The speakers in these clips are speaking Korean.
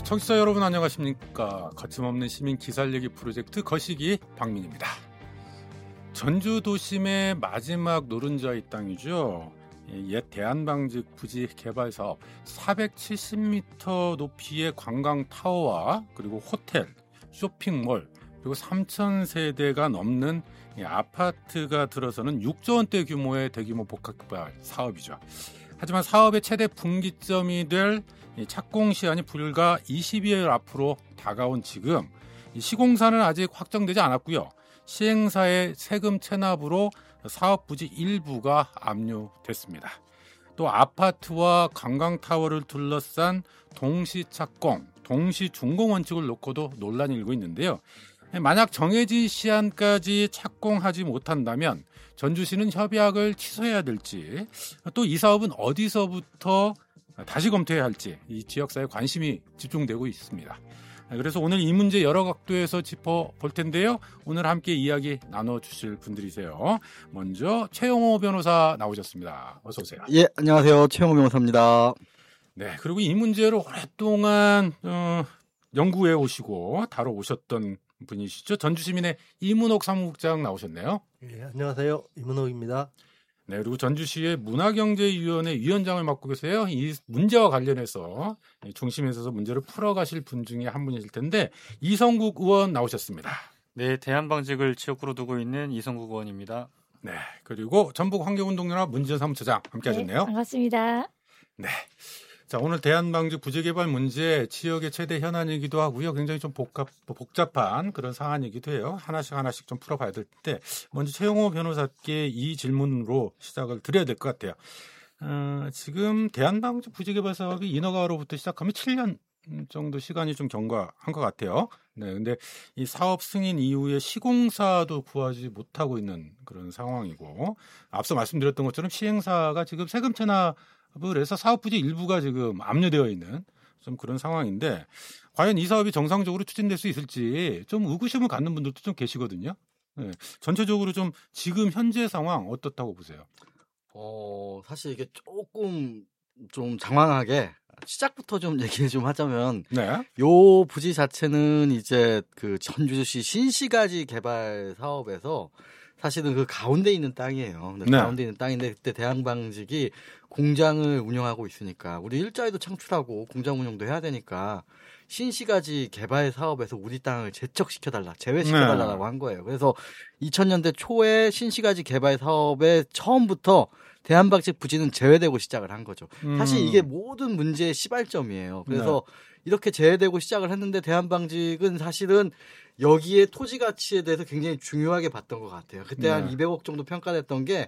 청취자 여러분 안녕하십니까. 거침없는 시민 기살리기 프로젝트 거시기 박민입니다. 전주 도심의 마지막 노른자의 땅이죠. 옛 대한방직 부지 개발 사업 470m 높이의 관광타워와 그리고 호텔, 쇼핑몰 그리고 3,000세대가 넘는 아파트가 들어서는 6조 원대 규모의 대규모 복합개발 사업이죠. 하지만 사업의 최대 분기점이 될 착공 시한이 불과 20여일 앞으로 다가온 지금 시공사는 아직 확정되지 않았고요. 시행사의 세금 체납으로 사업 부지 일부가 압류됐습니다. 또 아파트와 관광타워를 둘러싼 동시착공, 동시준공 원칙을 놓고도 논란이 일고 있는데요. 만약 정해진 시한까지 착공하지 못한다면 전주시는 협약을 취소해야 될지, 또 이 사업은 어디서부터 다시 검토해야 할지 이 지역사회에 관심이 집중되고 있습니다. 그래서 오늘 이 문제 여러 각도에서 짚어볼 텐데요. 오늘 함께 이야기 나눠주실 분들이세요. 먼저 최영호 변호사 나오셨습니다. 어서 오세요. 예, 안녕하세요. 최영호 변호사입니다. 네, 그리고 이 문제를 오랫동안 연구해 오시고 다뤄오셨던 분이시죠. 전주시민의 이문옥 사무국장 나오셨네요. 예, 안녕하세요. 이문옥입니다. 네, 그리고 전주시의 문화경제위원회 위원장을 맡고 계세요. 이 문제와 관련해서 중심에 서서 문제를 풀어가실 분 중에 한 분이실 텐데 이성국 의원 나오셨습니다. 네, 대한방직을 지역구로 두고 있는 이성국 의원입니다. 네, 그리고 전북환경운동연합 문지연 사무처장 함께하셨네요. 네, 반갑습니다. 네. 자, 오늘 대한방직 부지개발 문제 지역의 최대 현안이기도 하고요. 굉장히 좀 복잡한 그런 사안이기도 해요. 하나씩 좀 풀어봐야 될 텐데 먼저 최영호 변호사께 이 질문으로 시작을 드려야 될 것 같아요. 지금 대한방직 부지개발 사업이 인허가로부터 시작하면 7년 정도 시간이 좀 경과한 것 같아요. 네, 근데 이 사업 승인 이후에 시공사도 구하지 못하고 있는 그런 상황이고 앞서 말씀드렸던 것처럼 시행사가 지금 세금 체납 그래서 사업 부지 일부가 지금 압류되어 있는 좀 그런 상황인데 과연 이 사업이 정상적으로 추진될 수 있을지 좀 의구심을 갖는 분들도 좀 계시거든요. 네. 전체적으로 좀 지금 현재 상황 어떻다고 보세요? 사실 이게 조금 좀 장황하게 시작부터 좀 얘기를 좀 하자면 네. 요 부지 자체는 이제 그 전주시 신시가지 개발 사업에서 사실은 그 가운데 있는 땅이에요. 네. 가운데 있는 땅인데 그때 대한방직이 공장을 운영하고 있으니까 우리 일자리도 창출하고 공장 운영도 해야 되니까 신시가지 개발 사업에서 우리 땅을 제외시켜달라고 한 거예요. 그래서 2000년대 초에 신시가지 개발 사업에 처음부터 대한방직 부지는 제외되고 시작을 한 거죠. 사실 이게 모든 문제의 시발점이에요. 그래서 이렇게 제외되고 시작을 했는데 대한방직은 사실은 여기에 토지 가치에 대해서 굉장히 중요하게 봤던 것 같아요. 그때 한 200억 정도 평가됐던 게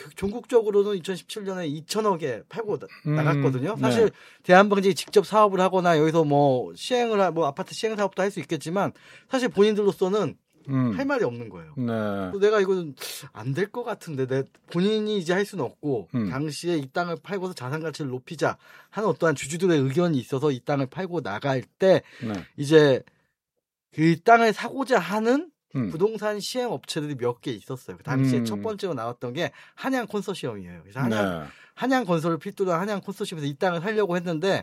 전국적으로는 2017년에 2천억에 팔고 나갔거든요. 사실 대한방직이 직접 사업을 하거나 여기서 뭐 아파트 시행 사업도 할 수 있겠지만 사실 본인들로서는 할 말이 없는 거예요. 네. 내가 이건 안 될 것 같은데 본인이 이제 할 수는 없고 당시에 이 땅을 팔고서 자산 가치를 높이자 하는 어떠한 주주들의 의견이 있어서 이 땅을 팔고 나갈 때 이제 그 땅을 사고자 하는 부동산 시행 업체들이 몇 개 있었어요. 그 당시에 첫 번째로 나왔던 게 한양 컨소시엄이에요. 그래서 한양 건설을 필두로 한 한양 컨소시엄에서 이 땅을 사려고 했는데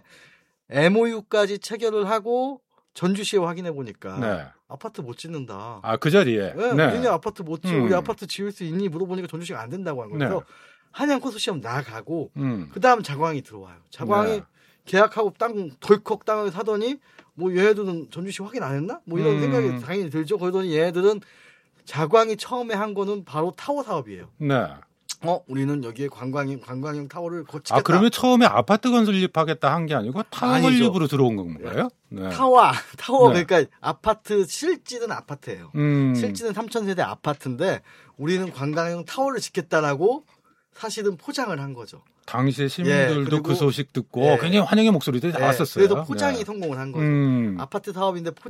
MOU까지 체결을 하고 전주시에 확인해 보니까 아파트 못 짓는다. 아, 그 자리에. 니네 아파트 못 지어. 우리 아파트 지을 수 있니? 물어보니까 전주시가 안 된다고 한 거예요. 그래서 한양 컨소시엄 나가고 그다음 자광이 들어와요. 자광이 계약하고 덜컥 땅을 사더니 뭐 얘네들은 전주시 확인 안 했나? 뭐 이런 생각이 당연히 들죠. 그러더니 얘네들은 자광이 처음에 한 거는 바로 타워 사업이에요. 네. 우리는 여기에 관광형 타워를 고치겠다. 아, 그러면 처음에 아파트 건설립하겠다 한 게 아니고 타워 건립으로 들어온 건가요? 네. 타워 그러니까 아파트 실지는 아파트예요. 실지는 3,000세대 아파트인데 우리는 관광형 타워를 짓겠다라고 사실은 포장을 한 거죠. 당시에 시민들도 그 소식 듣고 굉장히 환영의 목소리들이 나왔었어요. 그래서 포장이 성공을 한 거죠. 아파트 사업인데